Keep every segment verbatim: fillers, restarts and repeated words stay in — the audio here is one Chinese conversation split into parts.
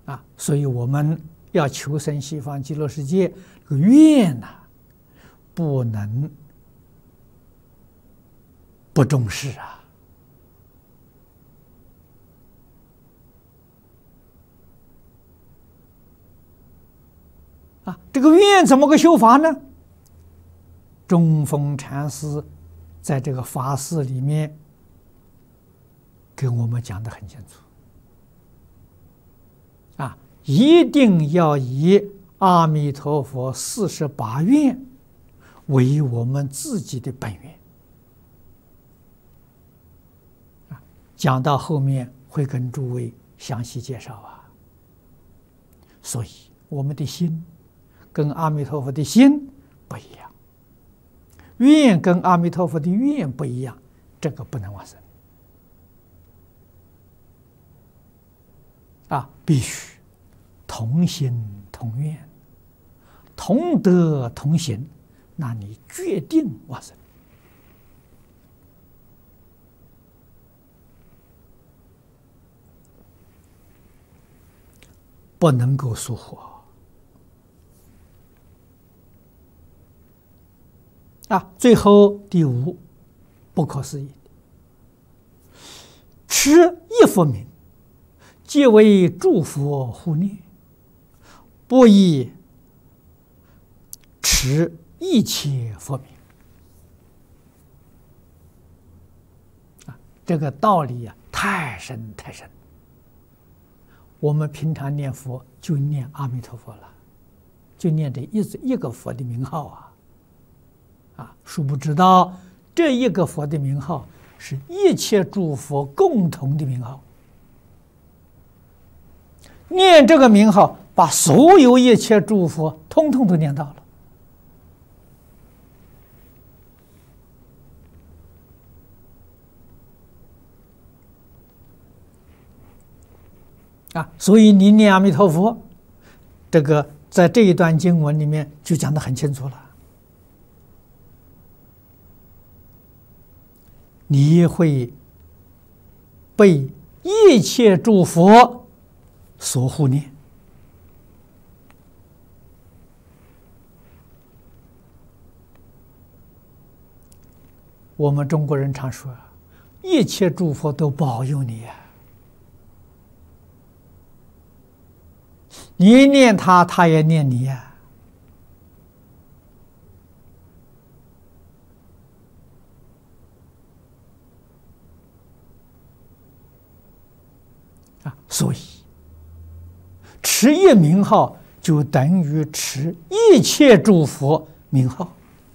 啊，所以我们要求生西方极乐世界，这个愿呐、啊，不能不重视啊！啊，这个愿怎么个修法呢？中峰禅师在这个法事里面给我们讲得很清楚。啊，一定要以阿弥陀佛四十八愿为我们自己的本愿。啊，讲到后面会跟诸位详细介绍啊。所以我们的心跟阿弥陀佛的心不一样，愿跟阿弥陀佛的愿不一样，这个不能往生。啊，必须同心同愿，同德同行，那你决定往生。不能够疏忽啊！最后第五，不可思议，持一佛名，皆为诸佛护念，不宜持一切佛名。啊，这个道理呀、啊，太深太深。我们平常念佛就念阿弥陀佛了，就念这一一个佛的名号啊，啊，殊不知道这一个佛的名号是一切诸佛共同的名号。念这个名号，把所有一切诸佛通通都念到了。啊，所以你念阿弥陀佛，这个在这一段经文里面就讲得很清楚了。你会被一切诸佛所护念。我们中国人常说，一切诸佛都保佑你呀、啊。你念他，他也念你呀、啊！啊，所以持一名号就等于持一切诸佛名号。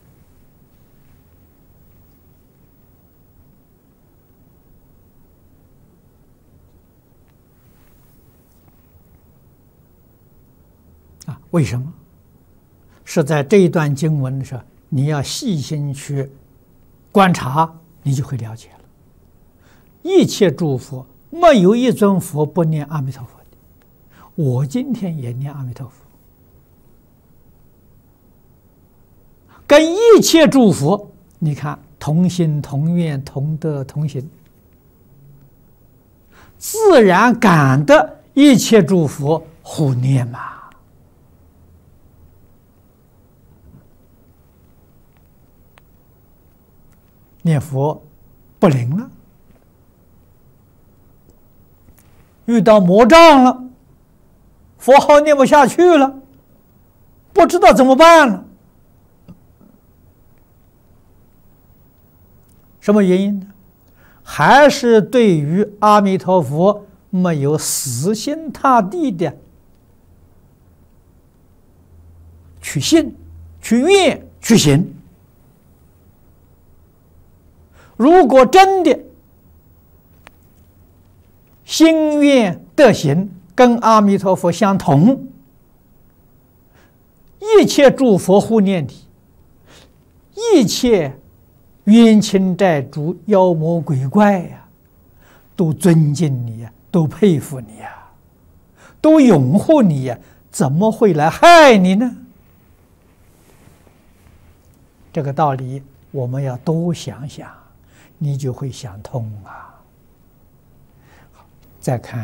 啊，为什么？是在这一段经文的时候，你要细心去观察，你就会了解了。一切诸佛，没有一尊佛不念阿弥陀佛的。我今天也念阿弥陀佛，跟一切诸佛，你看同心同愿同德同行，自然感得一切诸佛护念嘛。念佛不灵了，遇到魔障了，佛号念不下去了，不知道怎么办了。什么原因呢？还是对于阿弥陀佛没有死心塌地的去信、去愿、去行。如果真的心愿德行跟阿弥陀佛相同，一切诸佛护念你，一切冤亲债主、妖魔鬼怪呀、啊，都尊敬你呀、啊，都佩服你呀、啊，都拥护你呀、啊，怎么会来害你呢？这个道理我们要多想想，你就会想通啊。再看